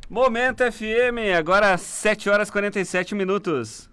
Momento FM, agora 7 horas e 47 minutos.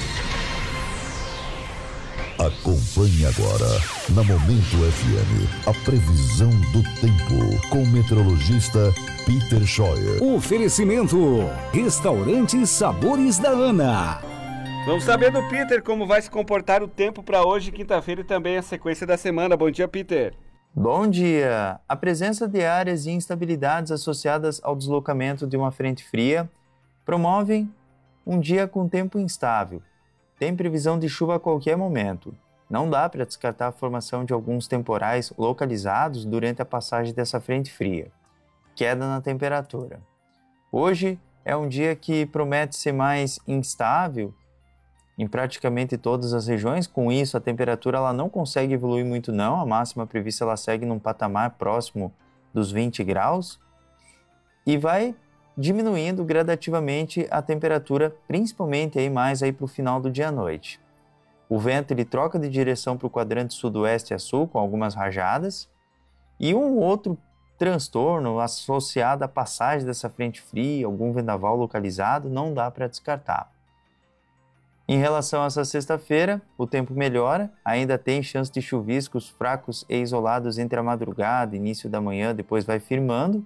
Acompanhe agora, na Momento FM, a previsão do tempo, com o meteorologista Peter Scheuer. Oferecimento, Restaurante Sabores da Ana. Vamos saber do Peter como vai se comportar o tempo para hoje, quinta-feira, e também a sequência da semana. Bom dia, Peter. Bom dia! A presença de áreas de instabilidades associadas ao deslocamento de uma frente fria promovem um dia com tempo instável. Tem previsão de chuva a qualquer momento. Não dá para descartar a formação de alguns temporais localizados durante a passagem dessa frente fria. Queda na temperatura. Hoje é um dia que promete ser mais instável em praticamente todas as regiões. Com isso, a temperatura ela não consegue evoluir muito não. A máxima prevista ela segue num patamar próximo dos 20 graus e vai diminuindo gradativamente a temperatura, principalmente aí mais aí para o final do dia à noite. O vento ele troca de direção para o quadrante sudoeste a sul, com algumas rajadas, e um outro transtorno associado à passagem dessa frente fria, algum vendaval localizado, não dá para descartar. Em relação a essa sexta-feira, o tempo melhora, ainda tem chance de chuviscos fracos e isolados entre a madrugada e início da manhã, depois vai firmando,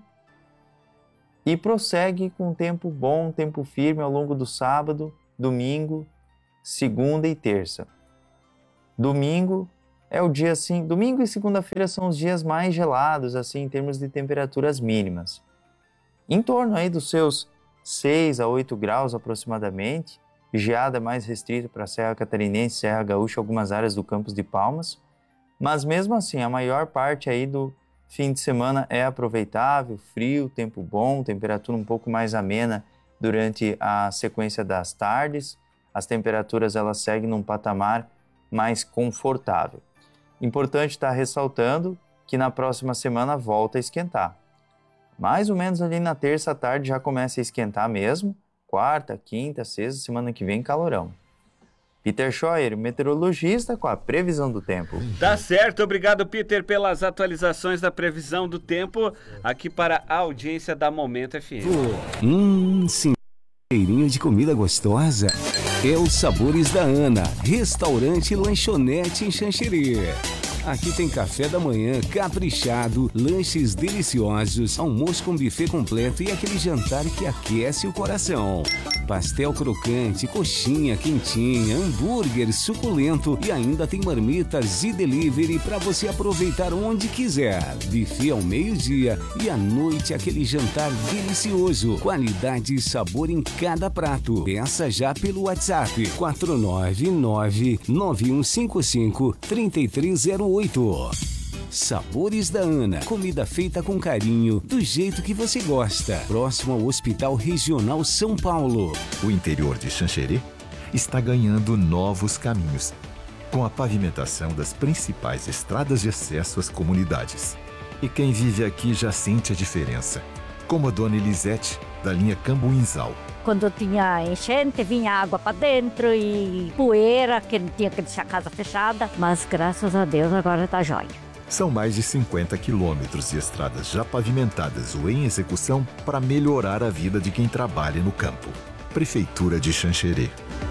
e prossegue com tempo bom, tempo firme ao longo do sábado, domingo, segunda e terça. Domingo é o dia assim, domingo e segunda-feira são os dias mais gelados assim em termos de temperaturas mínimas. Em torno aí dos seus 6 a 8 graus aproximadamente, geada mais restrita para a Serra Catarinense, Serra Gaúcha, algumas áreas do Campos de Palmas, mas mesmo assim a maior parte aí do fim de semana é aproveitável, frio, tempo bom, temperatura um pouco mais amena durante a sequência das tardes. As temperaturas elas seguem num patamar mais confortável. Importante estar ressaltando que na próxima semana volta a esquentar. Mais ou menos ali na terça à tarde já começa a esquentar mesmo. Quarta, quinta, sexta, semana que vem calorão. Peter Scheuer, meteorologista, com a previsão do tempo. Tá certo, obrigado, Peter, pelas atualizações da previsão do tempo aqui para a audiência da Momento FM. Sim, cheirinho de comida gostosa. É os Sabores da Ana, restaurante e lanchonete em Xanxerê. Aqui tem café da manhã caprichado, lanches deliciosos, almoço com buffet completo e aquele jantar que aquece o coração. Pastel crocante, coxinha quentinha, hambúrguer suculento e ainda tem marmitas e delivery para você aproveitar onde quiser. Buffet ao meio-dia e à noite aquele jantar delicioso. Qualidade e sabor em cada prato. Peça já pelo WhatsApp 499-9155-3308. Sabores da Ana, comida feita com carinho, do jeito que você gosta. Próximo ao Hospital Regional São Paulo. O interior de Xanxerê está ganhando novos caminhos, com a pavimentação das principais estradas de acesso às comunidades. E quem vive aqui já sente a diferença, como a dona Elisete, da linha Cambuinzal. Quando tinha enchente, vinha água para dentro e poeira, que não tinha que deixar a casa fechada. Mas graças a Deus agora tá jóia. São mais de 50 quilômetros de estradas já pavimentadas ou em execução para melhorar a vida de quem trabalha no campo. Prefeitura de Xanxerê.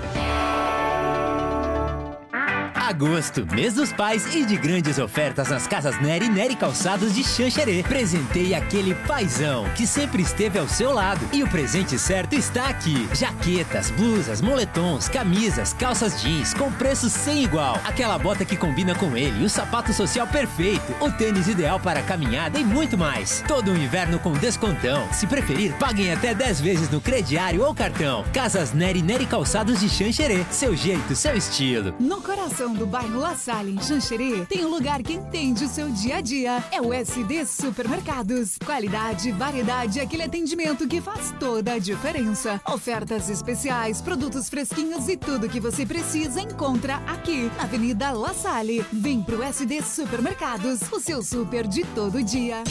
Agosto, mês dos pais e de grandes ofertas nas casas Nery e Nery Calçados de Xanxerê. Presenteie aquele paizão que sempre esteve ao seu lado. E o presente certo está aqui. Jaquetas, blusas, moletons, camisas, calças jeans com preço sem igual. Aquela bota que combina com ele, o sapato social perfeito, o tênis ideal para a caminhada e muito mais. Todo o inverno com descontão. Se preferir, paguem até 10 vezes no crediário ou cartão. Casas Nery e Nery Calçados de Xanxerê. Seu jeito, seu estilo. No coração do bairro La Salle, em Xanxerê, tem um lugar que entende o seu dia a dia. É o SD Supermercados. Qualidade, variedade, aquele atendimento que faz toda a diferença. Ofertas especiais, produtos fresquinhos e tudo que você precisa encontra aqui, na Avenida La Salle. Vem pro SD Supermercados, o seu super de todo dia.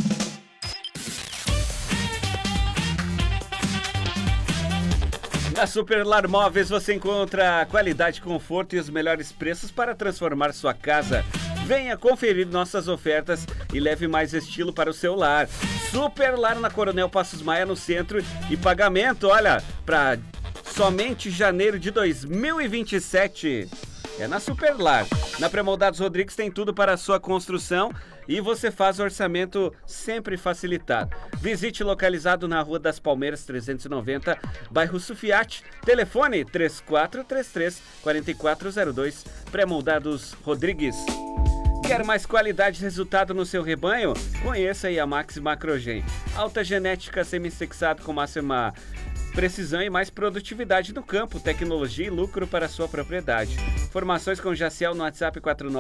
Na Superlar Móveis você encontra qualidade, conforto e os melhores preços para transformar sua casa. Venha conferir nossas ofertas e leve mais estilo para o seu lar. Superlar na Coronel Passos Maia, no centro, e pagamento, olha, para somente janeiro de 2027. É na Superlar. Na Premoldados Rodrigues tem tudo para a sua construção e você faz orçamento sempre facilitado. Visite localizado na Rua das Palmeiras 390, bairro Sufiate. Telefone 3433-4402. Premoldados Rodrigues. Quer mais qualidade e resultado no seu rebanho? Conheça aí a Max Macrogen. Alta genética semi-sexado com máxima precisão e mais produtividade no campo, tecnologia e lucro para a sua propriedade. Informações com Jaciel no WhatsApp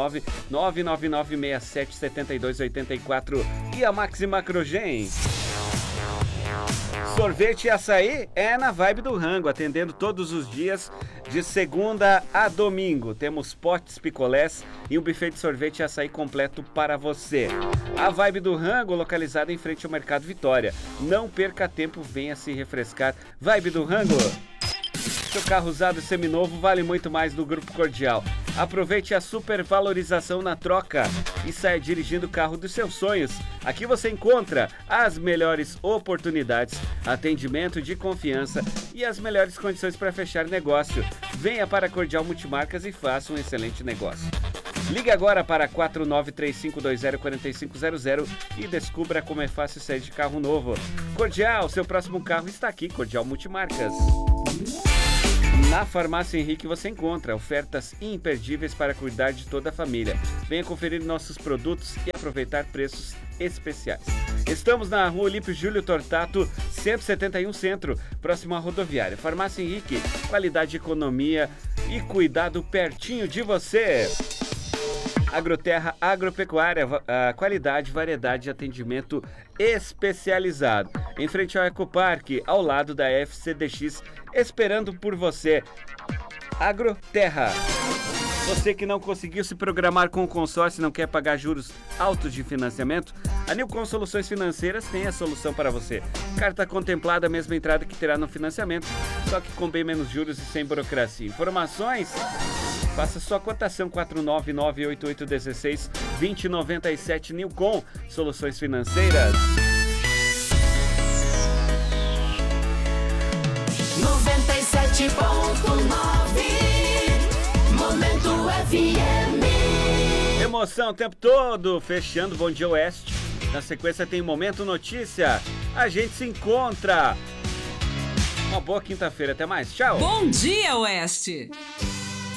49999677284 e a Maxi Macrogen. Sorvete e açaí é na Vibe do Rango, atendendo todos os dias de segunda a domingo. Temos potes, picolés e um buffet de sorvete e açaí completo para você. A Vibe do Rango, localizada em frente ao Mercado Vitória. Não perca tempo, venha se refrescar. Vibe do Rango. Seu carro usado seminovo vale muito mais do Grupo Cordial. Aproveite a supervalorização na troca e saia dirigindo o carro dos seus sonhos. Aqui você encontra as melhores oportunidades, atendimento de confiança e as melhores condições para fechar negócio. Venha para Cordial Multimarcas e faça um excelente negócio. Ligue agora para 4935204500 e descubra como é fácil sair de carro novo. Cordial, seu próximo carro está aqui, Cordial Multimarcas. Na Farmácia Henrique você encontra ofertas imperdíveis para cuidar de toda a família. Venha conferir nossos produtos e aproveitar preços especiais. Estamos na Rua Olímpio Júlio Tortato, 171 Centro, próximo à rodoviária. Farmácia Henrique, qualidade, economia e cuidado pertinho de você. Agroterra Agropecuária, qualidade, variedade e atendimento especializado. Em frente ao Ecoparque, ao lado da FCDX, esperando por você. Agroterra. Você que não conseguiu se programar com o consórcio e não quer pagar juros altos de financiamento, a Nilcon Soluções Financeiras tem a solução para você. Carta contemplada, a mesma entrada que terá no financiamento, só que com bem menos juros e sem burocracia. Informações? Faça sua cotação 49988162097 Nilcon Soluções Financeiras. 97.9 Momento FM. Emoção o tempo todo, fechando Bom Dia Oeste. Na sequência tem Momento Notícia. A gente se encontra. Uma boa quinta-feira, até mais, tchau. Bom Dia Oeste.